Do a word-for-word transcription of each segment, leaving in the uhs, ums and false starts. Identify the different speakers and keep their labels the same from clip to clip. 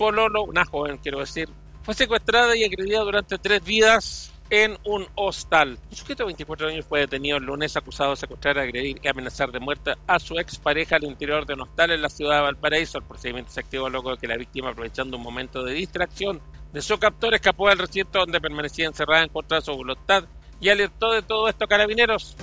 Speaker 1: pololo, una joven quiero decir, fue secuestrada y agredida durante tres días en un hostal. Un sujeto de veinticuatro años fue detenido el lunes acusado de secuestrar, agredir y amenazar de muerte a su expareja al interior de un hostal en la ciudad de Valparaíso. El procedimiento se activó luego de que la víctima, aprovechando un momento de distracción de su captor, escapó del recinto donde permanecía encerrada en contra de su voluntad y alertó de todo esto a Carabineros.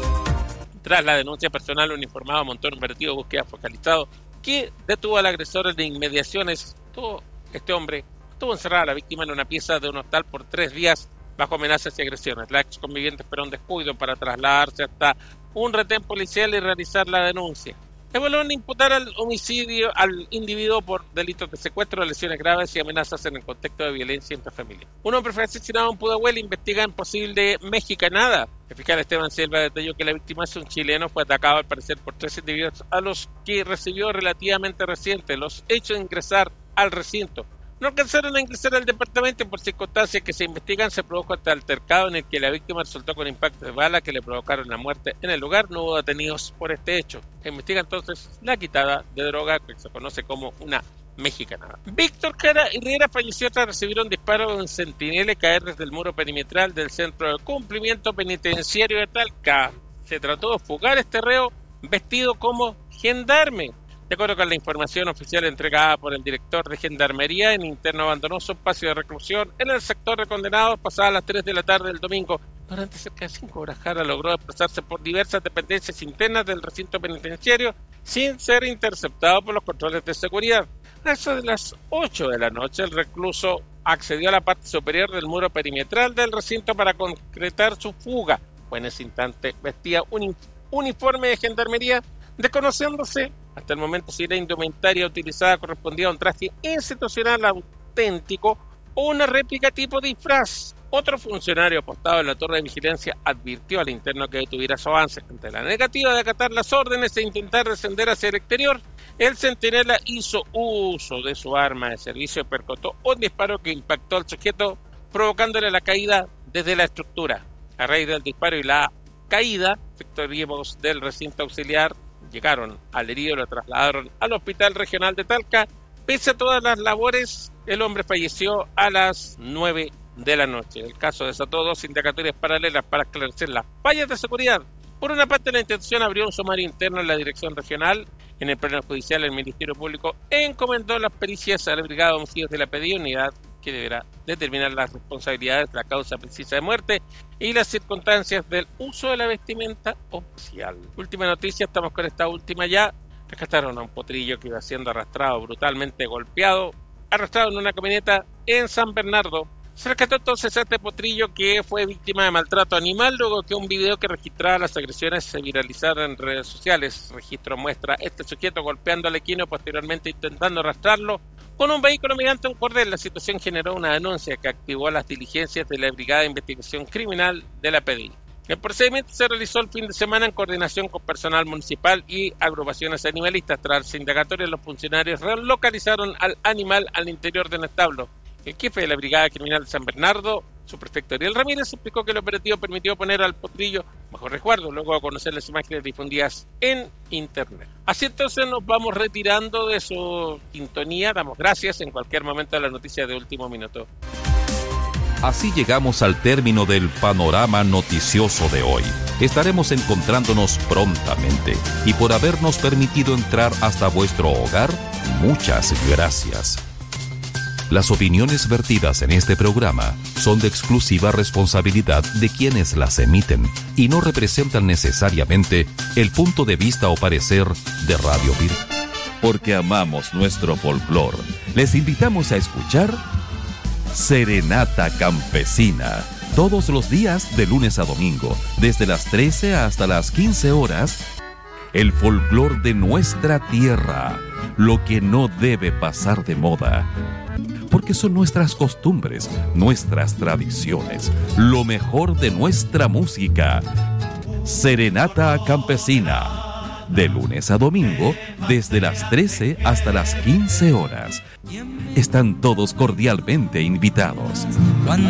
Speaker 1: Tras la denuncia personal, un uniformado montó un operativo de búsqueda focalizado que detuvo al agresor en inmediaciones. Todo este hombre estuvo encerrada a la víctima en una pieza de un hostal por tres días bajo amenazas y agresiones. La ex conviviente esperó un descuido para trasladarse hasta un retén policial y realizar la denuncia. Evaluaron imputar al homicidio al individuo por delitos de secuestro, lesiones graves y amenazas en el contexto de violencia intrafamiliar. Un hombre fue asesinado en Pudahuel, investiga en posible mexicanada. El fiscal Esteban Silva detalló que la víctima es un chileno, fue atacado al parecer por tres individuos a los que recibió relativamente reciente. Los hechos de ingresar al recinto no alcanzaron a ingresar al departamento por circunstancias que se investigan. Se produjo este altercado en el que la víctima resultó con impactos de bala que le provocaron la muerte en el lugar. No hubo detenidos por este hecho. Se investiga entonces la quitada de droga que se conoce como una mexicanada. Víctor Jara y Riera falleció tras recibir un disparo de un centinela caer desde el muro perimetral del Centro de Cumplimiento Penitenciario de Talca. Se trató de fugar este reo vestido como gendarme. De acuerdo con la información oficial entregada por el director de Gendarmería, el interno abandonó su espacio de reclusión en el sector de condenados pasadas las tres de la tarde del domingo. Durante cerca de cinco horas, Jara logró desplazarse por diversas dependencias internas del recinto penitenciario sin ser interceptado por los controles de seguridad. A eso de las ocho de la noche, el recluso accedió a la parte superior del muro perimetral del recinto para concretar su fuga. Fue en ese instante vestía un uniforme de gendarmería, desconociéndose hasta el momento si la indumentaria utilizada correspondía a un traje institucional auténtico o una réplica tipo disfraz. Otro funcionario apostado en la torre de vigilancia advirtió al interno que detuviera su avance. Ante la negativa de acatar las órdenes e intentar descender hacia el exterior, el centinela hizo uso de su arma de servicio y percutó un disparo que impactó al sujeto, provocándole la caída desde la estructura. A raíz del disparo y la caída, efectivos del recinto auxiliar llegaron al herido y lo trasladaron al Hospital Regional de Talca. Pese a todas las labores, el hombre falleció a las nueve de la noche. El caso desató dos indagatorias paralelas para esclarecer las fallas de seguridad. Por una parte, la institución abrió un sumario interno en la dirección regional. En el plano judicial, el Ministerio Público encomendó las pericias a la Brigada de Homicidios de la P D I, unidad que deberá determinar las responsabilidades, la causa precisa de muerte y las circunstancias del uso de la vestimenta oficial. Última noticia, estamos con esta última ya. Rescataron a un potrillo que iba siendo arrastrado, brutalmente golpeado, arrastrado en una camioneta en San Bernardo. Se rescató entonces a este potrillo que fue víctima de maltrato animal luego que un video que registraba las agresiones se viralizara en redes sociales. El registro muestra a este sujeto golpeando al equino, posteriormente intentando arrastrarlo con un vehículo mediante un cordel. La situación generó una denuncia que activó las diligencias de la Brigada de Investigación Criminal de la P D I. El procedimiento se realizó el fin de semana en coordinación con personal municipal y agrupaciones animalistas. Tras indagatorias, los funcionarios relocalizaron al animal al interior de un establo. El jefe de la Brigada Criminal de San Bernardo, subprefecto Ariel Ramírez, explicó que el operativo permitió poner al potrillo bajo resguardo, luego de conocer las imágenes difundidas en internet. Así entonces nos vamos retirando de su sintonía. Damos gracias en cualquier momento a la noticia de último minuto.
Speaker 2: Así llegamos al término del panorama noticioso de hoy. Estaremos encontrándonos prontamente y por habernos permitido entrar hasta vuestro hogar, muchas gracias. Las opiniones vertidas en este programa son de exclusiva responsabilidad de quienes las emiten y no representan necesariamente el punto de vista o parecer de Radio Vir. Porque amamos nuestro folclor, les invitamos a escuchar Serenata Campesina, todos los días de lunes a domingo, desde las trece hasta las quince horas, el folclor de nuestra tierra, lo que no debe pasar de moda, porque son nuestras costumbres, nuestras tradiciones, lo mejor de nuestra música. Serenata Campesina, de lunes a domingo, desde las trece hasta las quince horas. Están todos cordialmente invitados.